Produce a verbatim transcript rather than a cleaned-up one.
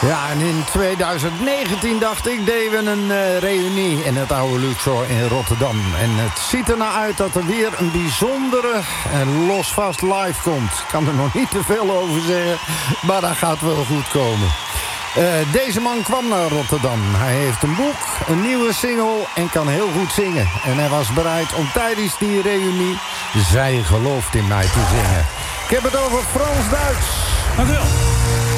Ja, en in tweeduizend negentien, dacht ik, deden we een uh, reunie in het oude Luxor in Rotterdam. En het ziet er nou uit dat er weer een bijzondere en losvast live komt. Ik kan er nog niet te veel over zeggen, maar dat gaat wel goed komen. Uh, deze man kwam naar Rotterdam. Hij heeft een boek, een nieuwe single en kan heel goed zingen. En hij was bereid om tijdens die reunie Zij gelooft in mij te zingen. Ik heb het over Frans Duits. Dank u wel.